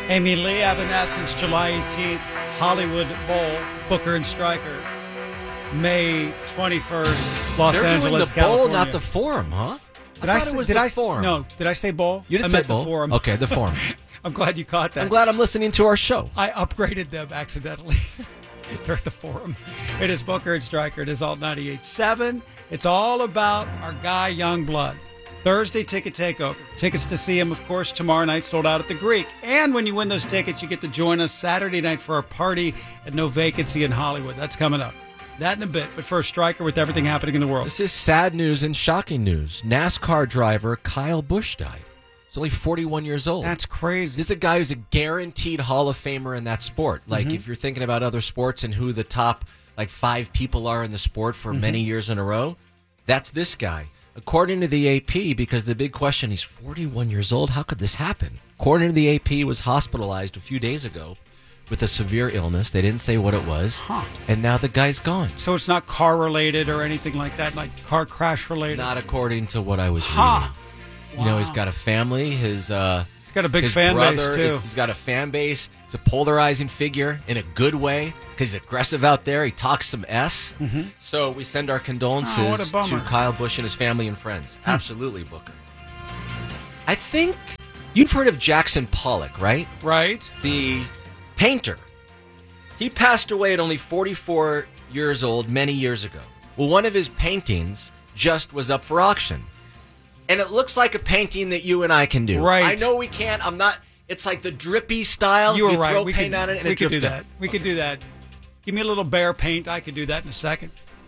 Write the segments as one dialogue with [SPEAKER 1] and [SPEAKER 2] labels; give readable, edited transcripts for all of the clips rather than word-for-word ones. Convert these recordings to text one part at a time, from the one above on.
[SPEAKER 1] Amy Lee, Evanescence, July 18th, Hollywood Bowl, Booker and Stryker. May 21st, Los
[SPEAKER 2] They're
[SPEAKER 1] Angeles,
[SPEAKER 2] doing the
[SPEAKER 1] California.
[SPEAKER 2] bowl, not the forum, huh?
[SPEAKER 1] Did
[SPEAKER 2] I thought it was the forum.
[SPEAKER 1] No, did I say bowl?
[SPEAKER 2] You did
[SPEAKER 1] I
[SPEAKER 2] say
[SPEAKER 1] meant
[SPEAKER 2] bowl.
[SPEAKER 1] the forum.
[SPEAKER 2] Okay, the forum.
[SPEAKER 1] I'm glad you caught that.
[SPEAKER 2] I'm glad I'm listening to our show.
[SPEAKER 1] I upgraded them accidentally. They're at the forum. It is Booker and Stryker. It is Alt 98.7. It's all about our guy, Youngblood. Thursday ticket takeover. Tickets to see him, of course, tomorrow night, sold out at the Greek. And when you win those tickets, you get to join us Saturday night for our party at No Vacancy in Hollywood. That's coming up. That in a bit. But first, Stryker with everything happening in the world.
[SPEAKER 2] This is sad news and shocking news. NASCAR driver Kyle Busch died. He's only 41 years old.
[SPEAKER 1] That's crazy.
[SPEAKER 2] This is a guy who's a guaranteed Hall of Famer in that sport. Like, if you're thinking about other sports and who the top, 5 people are in the sport for many years in a row, that's this guy. According to the AP, because the big question, he's 41 years old, how could this happen? According to the AP, he was hospitalized a few days ago with a severe illness. They didn't say what it was. And now the guy's gone.
[SPEAKER 1] So it's not car-related or anything like that, like car crash-related?
[SPEAKER 2] Not according to what I was reading. You know, he's got a family. He's
[SPEAKER 1] got a big
[SPEAKER 2] his
[SPEAKER 1] fan base,
[SPEAKER 2] brother
[SPEAKER 1] too.
[SPEAKER 2] He's got a fan base. He's a polarizing figure in a good way because he's aggressive out there. He talks some S. So we send our condolences
[SPEAKER 1] what a bummer.
[SPEAKER 2] to Kyle Busch and his family and friends. Absolutely, Booker. I think you've heard of Jackson Pollock, right?
[SPEAKER 1] Right.
[SPEAKER 2] The painter. He passed away at only 44 years old many years ago. Well, one of his paintings just was up for auction. And it looks like a painting that you and I can do.
[SPEAKER 1] Right.
[SPEAKER 2] I know we can't. I'm not. It's like the drippy style.
[SPEAKER 1] You were right.
[SPEAKER 2] Throw paint on it and
[SPEAKER 1] we
[SPEAKER 2] it
[SPEAKER 1] could
[SPEAKER 2] drips
[SPEAKER 1] do
[SPEAKER 2] down.
[SPEAKER 1] that. We could do that. Give me a little bear paint. I could do that in a second.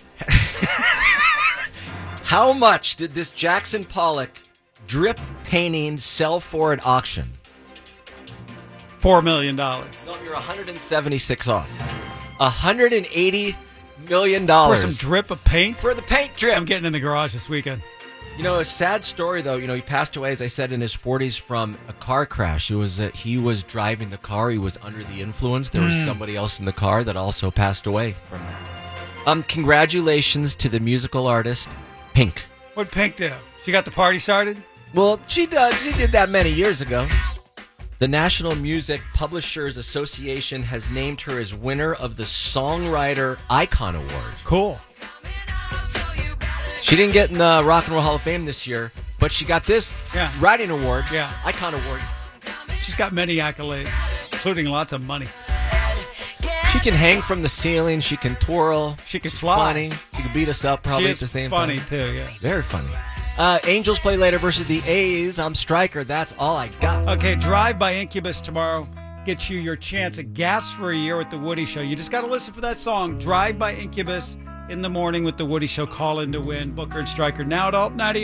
[SPEAKER 2] How much did this Jackson Pollock drip painting sell for at auction?
[SPEAKER 1] $4 million.
[SPEAKER 2] No, you're 176 off. $180 million.
[SPEAKER 1] For some drip of paint?
[SPEAKER 2] For the paint drip.
[SPEAKER 1] I'm getting in the garage this weekend.
[SPEAKER 2] You know, a sad story, though. You know, he passed away, as I said, in his 40s from a car crash. It was he was driving the car. He was under the influence. There was somebody else in the car that also passed away from that. Congratulations to the musical artist, Pink.
[SPEAKER 1] What'd Pink do? She got the party started?
[SPEAKER 2] Well, she did that many years ago. The National Music Publishers Association has named her as winner of the Songwriter Icon Award.
[SPEAKER 1] Cool.
[SPEAKER 2] She didn't get in the Rock and Roll Hall of Fame this year, but she got this writing award, Icon Award.
[SPEAKER 1] She's got many accolades, including lots of money.
[SPEAKER 2] She can hang from the ceiling. She can twirl.
[SPEAKER 1] She can
[SPEAKER 2] She's
[SPEAKER 1] fly.
[SPEAKER 2] Funny. She can beat us up probably at the same
[SPEAKER 1] funny
[SPEAKER 2] time.
[SPEAKER 1] too, yeah.
[SPEAKER 2] Very funny. Angels play later versus the A's. I'm Stryker. That's all I got.
[SPEAKER 1] Okay, Drive by Incubus tomorrow gets you your chance at gas for a year with the Woody Show. You just got to listen for that song, Drive by Incubus, in the morning with the Woody Show. Call in to win. Booker and Stryker now at Alt 98.